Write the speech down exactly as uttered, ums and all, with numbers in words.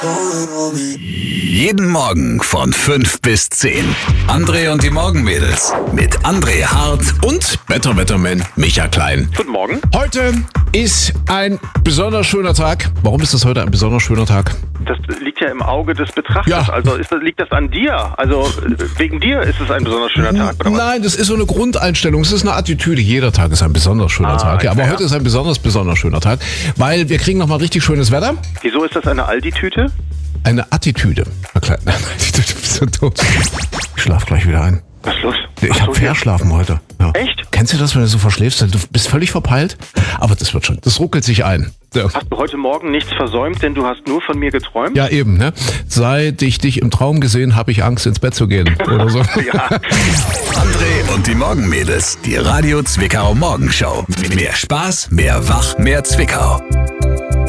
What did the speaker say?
Jeden Morgen von fünf bis zehn. André und die Morgenmädels mit André Hart und Wetterwetterman Micha Klein. Guten Morgen. Heute ist ein besonders schöner Tag. Warum ist das heute ein besonders schöner Tag? Das liegt ja im Auge des Betrachters. Ja. Also ist das, liegt das an dir? Also wegen dir ist es ein besonders schöner Tag, oder was? Nein, das ist so eine Grundeinstellung. Es ist eine Attitüde. Jeder Tag ist ein besonders schöner Ah, Tag. Ja, aber ja. heute ist ein besonders, besonders schöner Tag, weil wir kriegen nochmal richtig schönes Wetter. Wieso ist das eine Aldi-Tüte? Eine Attitüde. Herr Klein, eine Attitüde, bist du doof. Ich schlaf gleich wieder ein. Was ist los? Ich Ach habe so, verschlafen heute. Ja. Echt? Kennst du das, wenn du so verschläfst? Du bist völlig verpeilt, aber das wird schon. Das ruckelt sich ein. Ja. Hast du heute Morgen nichts versäumt, denn du hast nur von mir geträumt? Ja, eben, ne? Seit ich dich im Traum gesehen, habe ich Angst, ins Bett zu gehen. Oder so. Ja. André und die Morgenmädels. Die Radio Zwickau Morgenshow. Mehr Spaß, mehr Wach, mehr Zwickau.